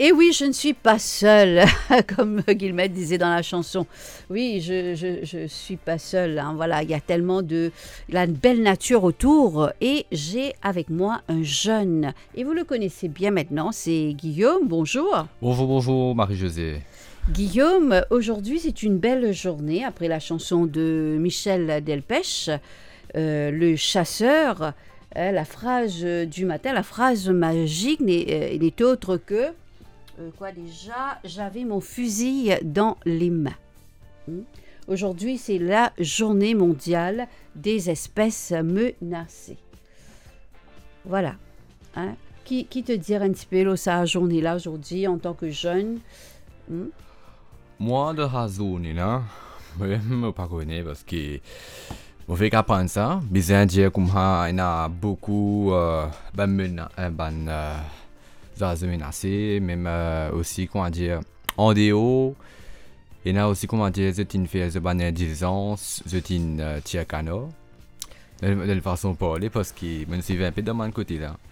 Et oui, je ne suis pas seule, comme Guillemette disait dans la chanson. Oui, je suis pas seule. Hein. Voilà, il y a tellement de la belle nature autour. Et j'ai avec moi un jeune. Et vous le connaissez bien maintenant, c'est Guillaume. Bonjour. Bonjour, bonjour, Marie-Josée. Guillaume, aujourd'hui c'est une belle journée après la chanson de Michel Delpech, Le chasseur. La phrase du matin, la phrase magique n'est autre que quoi déjà? J'avais mon fusil dans les mains. Aujourd'hui, c'est la journée mondiale des espèces menacées. Voilà. Hein? Qui te dirait un petit peu là, sa journée-là aujourd'hui en tant que jeune? Moi, de raison, là, je ne pas connais parce que on fait qu'apprendre ça. Bien dire comme ça, il y a beaucoup oiseaux menacés, même aussi, comment dire, en dehors. Il y a aussi, comment dire, c'est une fête de diligence, c'est une tia cano. De façon parler parce que je me suis un peu de mon côté là.